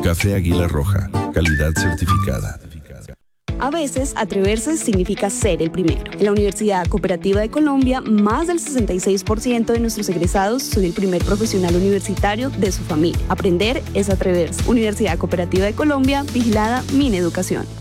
Café Águila Roja, calidad certificada. A veces, atreverse significa ser el primero. En la Universidad Cooperativa de Colombia, más del 66% de nuestros egresados son el primer profesional universitario de su familia. Aprender es atreverse. Universidad Cooperativa de Colombia, vigilada Mineducación.